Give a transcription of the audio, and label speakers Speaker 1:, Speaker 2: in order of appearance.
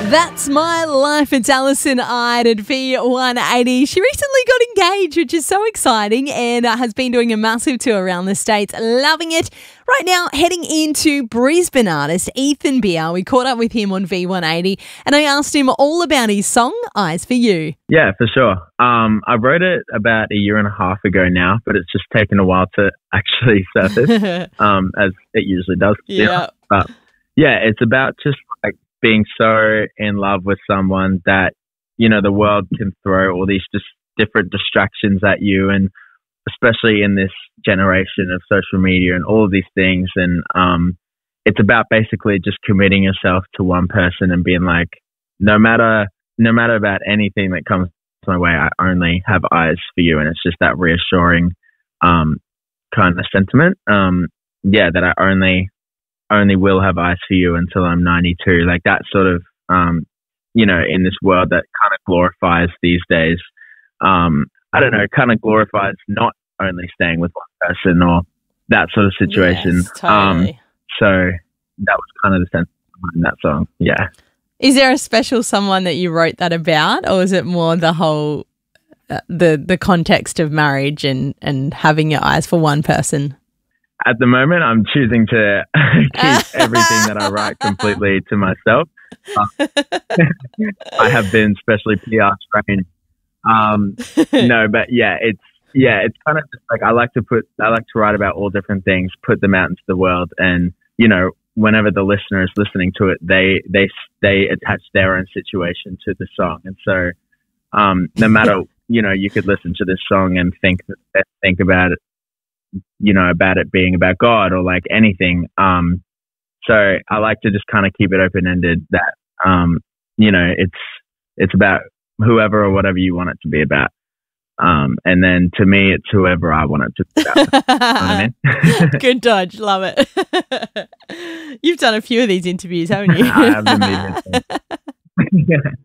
Speaker 1: That's My Life. It's Alison Ide at V180. She recently got engaged, which is so exciting, and has been doing a massive tour around the States. Loving it. Right now, heading into Brisbane artist Ethan Beer. We caught up with him on V180, and I asked him all about his song, Eyes for You.
Speaker 2: Yeah, for sure. I wrote it about a year and a half ago now, but it's just taken a while to actually surface, as it usually does.
Speaker 1: Yeah.
Speaker 2: But yeah, it's about just like being so in love with someone that, you know, the world can throw all these just different distractions at you, and especially in this generation of social media and all of these things. And it's about basically just committing yourself to one person and being like, no matter about anything that comes my way, I only have eyes for you. And it's just that reassuring kind of sentiment. That I only will have eyes for you until I'm 92. Like that sort of, in this world that kind of glorifies these days. I don't know, it kind of glorifies not only staying with one person or that sort of situation.
Speaker 1: Yes, totally.
Speaker 2: So that was kind of the sense behind that song. Yeah.
Speaker 1: Is there a special someone that you wrote that about, or is it more the whole, the context of marriage and having your eyes for one person?
Speaker 2: At the moment, I'm choosing to keep everything that I write completely to myself. I have been specially PR trained. No, but it's kind of just like I like to write about all different things, put them out into the world, and whenever the listener is listening to it, they attach their own situation to the song, and so no matter you could listen to this song and think about it, about it being about God or like anything. So I like to just kind of keep it open ended. That it's about whoever or whatever you want it to be about. And then to me, it's whoever I want it to be about. You know what I mean?
Speaker 1: Good dodge. Love it. You've done a few of these interviews, haven't you?
Speaker 2: I have been meeting.